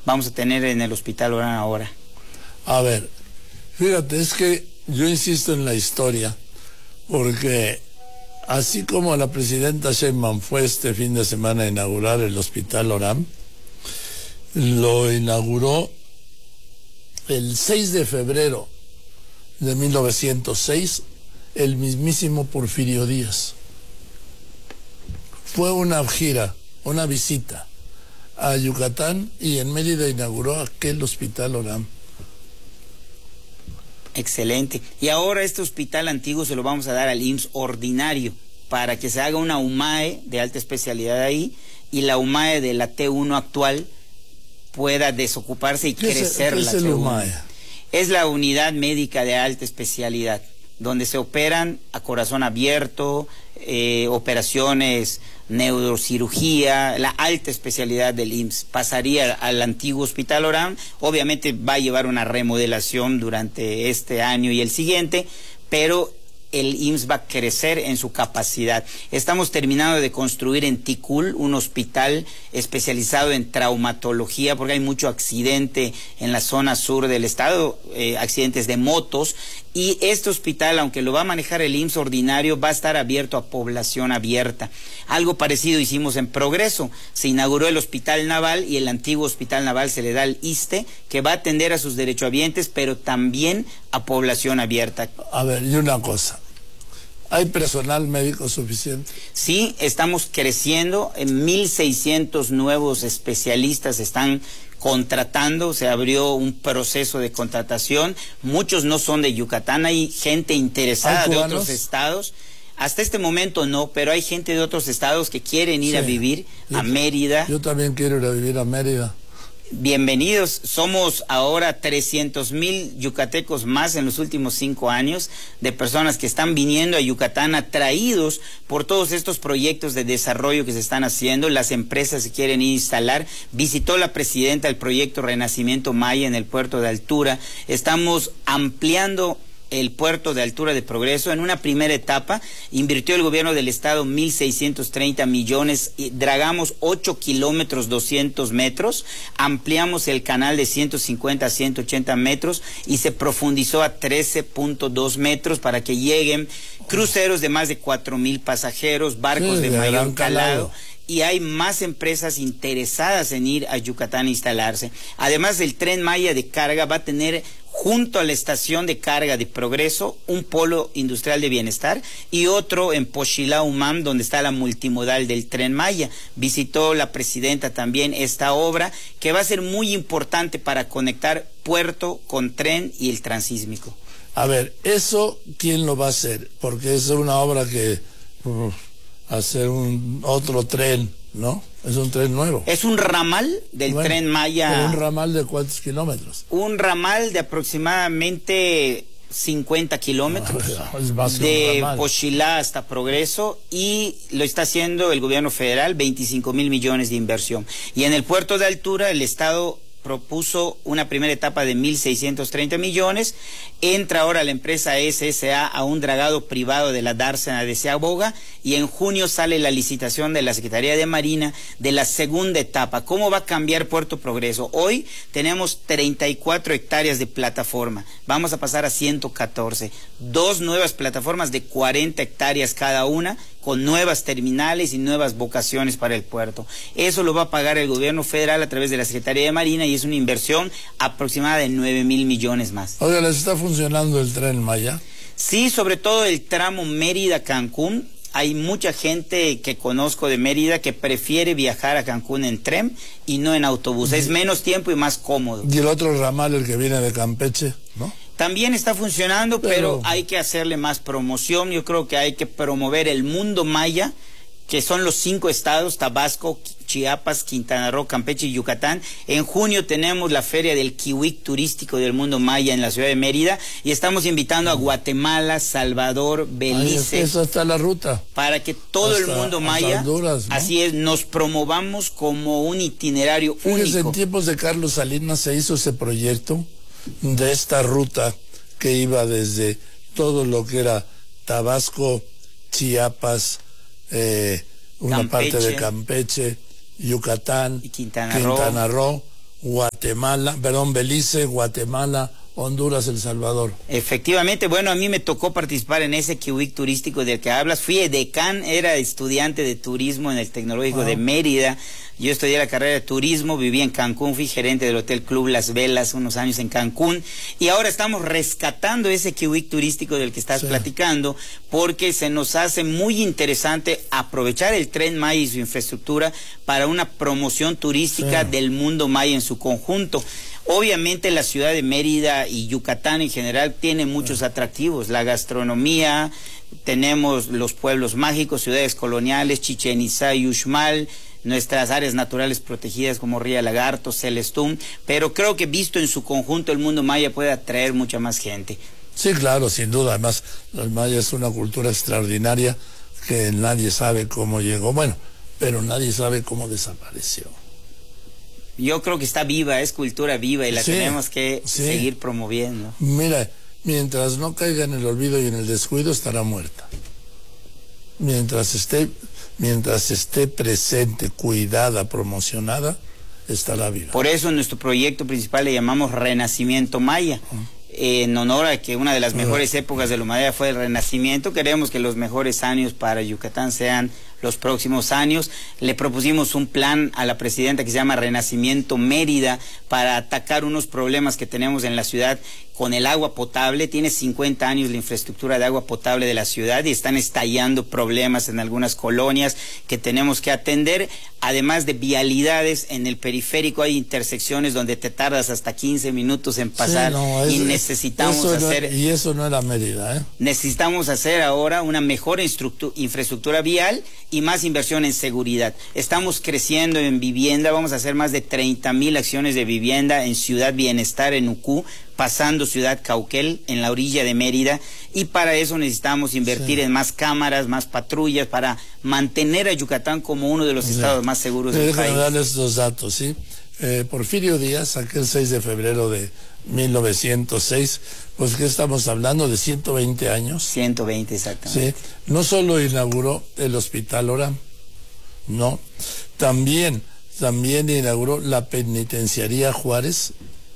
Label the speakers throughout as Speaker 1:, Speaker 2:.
Speaker 1: vamos a tener en el Hospital Orán ahora.
Speaker 2: A ver, fíjate, es que yo insisto en la historia, porque así como la presidenta Sheinbaum fue este fin de semana a inaugurar el Hospital Orán, lo inauguró el 6 de febrero de 1906 el mismísimo Porfirio Díaz. Fue una gira, una visita a Yucatán y en Mérida inauguró aquel Hospital Orán.
Speaker 1: Excelente. Y ahora este hospital antiguo se lo vamos a dar al IMSS ordinario para que se haga una UMAE de alta especialidad ahí y la UMAE de la T1 actual pueda desocuparse y crecer la T1. UMAE? Es la unidad médica de alta especialidad, donde se operan a corazón abierto, operaciones, neurocirugía, la alta especialidad del IMSS. Pasaría al antiguo Hospital Orán. Obviamente va a llevar una remodelación durante este año y el siguiente, pero el IMSS va a crecer en su capacidad. Estamos terminando de construir en Ticul un hospital especializado en traumatología, porque hay mucho accidente en la zona sur del estado, accidentes de motos, y este hospital, aunque lo va a manejar el IMSS ordinario, va a estar abierto a población abierta. Algo parecido hicimos en Progreso. Se inauguró el Hospital Naval y el antiguo Hospital Naval se le da al ISSSTE, que va a atender a sus derechohabientes, pero también a población abierta.
Speaker 2: A ver, y una cosa. ¿Hay personal médico suficiente?
Speaker 1: Sí, estamos creciendo. En 1,600 nuevos especialistas están contratando, se abrió un proceso de contratación. Muchos no son de Yucatán, hay gente interesada de otros estados. Hasta este momento no, pero hay gente de otros estados que quieren ir a vivir a Mérida.
Speaker 2: Yo también quiero ir a vivir a Mérida.
Speaker 1: Bienvenidos, somos ahora 300,000 yucatecos más en los últimos 5 años, de personas que están viniendo a Yucatán atraídos por todos estos proyectos de desarrollo que se están haciendo. Las empresas se quieren instalar. Visitó la presidenta el proyecto Renacimiento Maya en el puerto de Altura. Estamos ampliando el puerto de Altura de Progreso. En una primera etapa invirtió el gobierno del estado 1,630 millones, y dragamos 8 kilómetros 200 metros, ampliamos el canal de 150 a 180 metros y se profundizó a 13.2 metros para que lleguen cruceros de más de 4,000 pasajeros, barcos de mayor calado. Y hay más empresas interesadas en ir a Yucatán a instalarse. Además, el Tren Maya de carga va a tener junto a la estación de carga de Progreso un polo industrial de bienestar y otro en Poxilá, Humam, donde está la multimodal del Tren Maya. Visitó la presidenta también esta obra, que va a ser muy importante para conectar puerto con tren y el transísmico.
Speaker 2: A ver, ¿eso quién lo va a hacer? Porque es una obra que hacer otro tren, ¿no? Es un tren nuevo.
Speaker 1: Es un ramal del Tren Maya.
Speaker 2: ¿Un ramal de cuántos kilómetros?
Speaker 1: Un ramal de aproximadamente 50 kilómetros, de Poxilá hasta Progreso, y lo está haciendo el gobierno federal, 25,000 millones de inversión. Y en el puerto de Altura, el estado propuso una primera etapa de 1,630 millones, entra ahora la empresa SSA a un dragado privado de la dársena de Seaboga, y en junio sale la licitación de la Secretaría de Marina de la segunda etapa. ¿Cómo va a cambiar Puerto Progreso? Hoy tenemos 34 hectáreas de plataforma, vamos a pasar a 114, 2 nuevas plataformas de 40 hectáreas cada una, con nuevas terminales y nuevas vocaciones para el puerto. Eso lo va a pagar el gobierno federal a través de la Secretaría de Marina, y es una inversión aproximada de 9,000 millones más.
Speaker 2: Oiga, ¿les está funcionando el Tren Maya?
Speaker 1: Sí, sobre todo el tramo Mérida-Cancún. Hay mucha gente que conozco de Mérida que prefiere viajar a Cancún en tren y no en autobús. Es menos tiempo y más cómodo.
Speaker 2: Y el otro ramal, el que viene de Campeche, ¿no?
Speaker 1: También está funcionando, pero hay que hacerle más promoción. Yo creo que hay que promover el mundo maya, que son los 5 estados, Tabasco, Chiapas, Quintana Roo, Campeche y Yucatán. En junio tenemos la feria del Kiwik turístico del mundo maya en la ciudad de Mérida, y estamos invitando a Guatemala, Salvador, Belice.
Speaker 2: Esa está la ruta.
Speaker 1: Para que todo el mundo maya, Honduras, ¿no? Así es, nos promovamos como un itinerario único.
Speaker 2: En tiempos de Carlos Salinas se hizo ese proyecto de esta ruta que iba desde todo lo que era Tabasco, Chiapas, una parte de Campeche, Yucatán
Speaker 1: y Quintana Roo,
Speaker 2: Belice, Guatemala, Honduras, El Salvador.
Speaker 1: Efectivamente, bueno, a mí me tocó participar en ese QWIC turístico del que hablas. Fui edecán, era estudiante de turismo en el Tecnológico de Mérida. Yo estudié la carrera de turismo, viví en Cancún, fui gerente del Hotel Club Las Velas unos años en Cancún, y ahora estamos rescatando ese QWIC turístico del que estás platicando, porque se nos hace muy interesante aprovechar el Tren Maya y su infraestructura para una promoción turística del mundo maya en su conjunto. Obviamente la ciudad de Mérida y Yucatán en general tiene muchos atractivos, la gastronomía, tenemos los pueblos mágicos, ciudades coloniales, Chichén Itzá y Uxmal, nuestras áreas naturales protegidas como Ría Lagarto, Celestún, pero creo que visto en su conjunto el mundo maya puede atraer mucha más gente.
Speaker 2: Sí, claro, sin duda. Además, los mayas es una cultura extraordinaria que nadie sabe cómo llegó, bueno, pero nadie sabe cómo desapareció.
Speaker 1: Yo creo que está viva, es cultura viva y la tenemos que seguir promoviendo.
Speaker 2: Mira, mientras no caiga en el olvido y en el descuido, estará muerta. Mientras esté presente, cuidada, promocionada, estará viva.
Speaker 1: Por eso nuestro proyecto principal le llamamos Renacimiento Maya. En honor a que una de las mejores épocas de la humanidad fue el Renacimiento, queremos que los mejores años para Yucatán sean los próximos años. Le propusimos un plan a la presidenta que se llama Renacimiento Mérida para atacar unos problemas que tenemos en la ciudad con el agua potable. Tiene 50 años la infraestructura de agua potable de la ciudad y están estallando problemas en algunas colonias que tenemos que atender. Además de vialidades, en el periférico hay intersecciones donde te tardas hasta 15 minutos en pasar y necesitamos hacer...
Speaker 2: Y eso no era Mérida, ¿eh?
Speaker 1: Necesitamos hacer ahora una mejor infraestructura vial y más inversión en seguridad. Estamos creciendo en vivienda, vamos a hacer más de 30,000 acciones de vivienda en Ciudad Bienestar, en Ucú, pasando Ciudad Cauquel, en la orilla de Mérida, y para eso necesitamos invertir en más cámaras, más patrullas, para mantener a Yucatán como uno de los estados más seguros del país.
Speaker 2: Déjame darles dos datos, ¿sí? Porfirio Díaz, aquel 6 de febrero de 1906, pues que estamos hablando de 120 años.
Speaker 1: 120, exactamente.
Speaker 2: Sí, no solo inauguró el Hospital Orán, no, también inauguró la Penitenciaría Juárez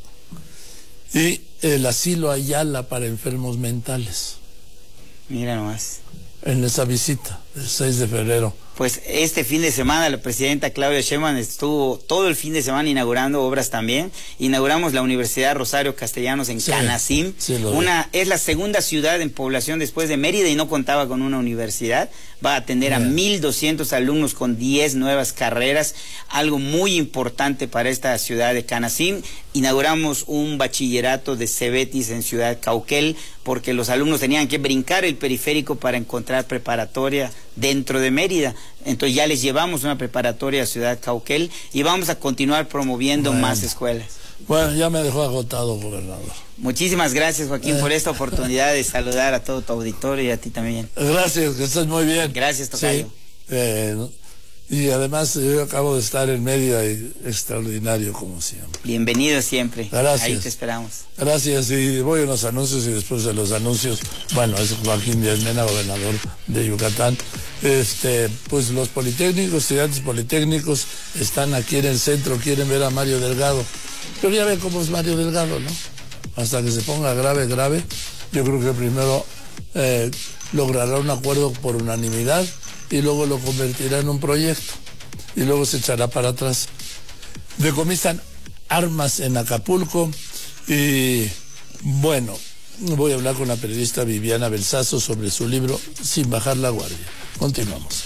Speaker 2: y el Asilo Ayala para enfermos mentales.
Speaker 1: Mira nomás.
Speaker 2: En esa visita, el 6 de febrero.
Speaker 1: Pues este fin de semana la presidenta Claudia Sheinbaum estuvo todo el fin de semana inaugurando obras también. Inauguramos la Universidad Rosario Castellanos en Canacín. Es la segunda ciudad en población después de Mérida y no contaba con una universidad. Va a atender a 1,200 alumnos con 10 nuevas carreras, algo muy importante para esta ciudad de Canacín. Inauguramos un bachillerato de Cebetis en Ciudad Cauquel, porque los alumnos tenían que brincar el periférico para encontrar preparatoria dentro de Mérida. Entonces ya les llevamos una preparatoria a Ciudad Cauquel y vamos a continuar promoviendo más escuelas.
Speaker 2: Bueno, ya me dejó agotado, gobernador.
Speaker 1: Muchísimas gracias, Joaquín, por esta oportunidad de saludar a todo tu auditorio y a ti también.
Speaker 2: Gracias, que estés muy bien.
Speaker 1: Gracias, tocayo.
Speaker 2: Y además yo acabo de estar en Mérida y extraordinario como siempre.
Speaker 1: Bienvenido siempre.
Speaker 2: Gracias.
Speaker 1: Ahí te esperamos.
Speaker 2: Gracias, y voy a los anuncios y después de los anuncios, bueno, es Joaquín Díaz Mena, gobernador de Yucatán. Pues los politécnicos, estudiantes politécnicos están aquí en el centro, quieren ver a Mario Delgado. Pero ya ve cómo es Mario Delgado, ¿no? Hasta que se ponga grave, yo creo que primero logrará un acuerdo por unanimidad y luego lo convertirá en un proyecto y luego se echará para atrás. Decomisan armas en Acapulco y bueno, voy a hablar con la periodista Viviana Belsazo sobre su libro Sin bajar la guardia. Continuamos.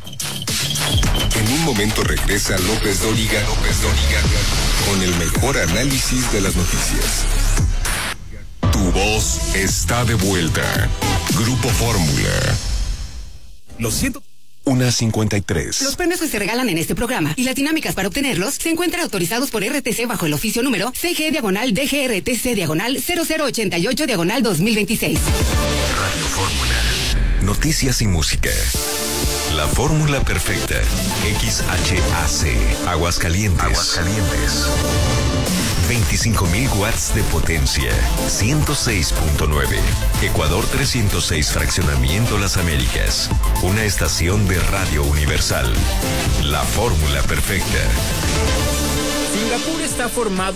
Speaker 3: En un momento regresa López Dóriga con el mejor análisis de las noticias. Tu voz está de vuelta. Grupo Fórmula. Lo siento. 1:53.
Speaker 4: Los premios que se regalan en este programa y las dinámicas para obtenerlos se encuentran autorizados por RTC bajo el oficio número CG/DGRTC/0088/2026.
Speaker 3: Radio Fórmula. Noticias y música. La fórmula perfecta. XHAC. Aguascalientes. 25,000 watts de potencia. 106.9. Ecuador 306, Fraccionamiento Las Américas. Una estación de Radio Universal. La fórmula perfecta.
Speaker 5: Singapur está formado